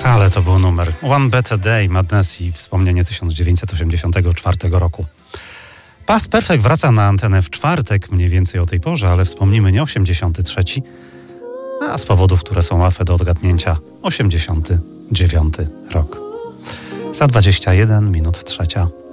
Ale to był numer. One Better Day, Madness i wspomnienie 1984 roku. Past Perfect wraca na antenę w czwartek, mniej więcej o tej porze, ale wspomnimy nie 83, a z powodów, które są łatwe do odgadnięcia, 89 rok. Za 21 minut trzecia.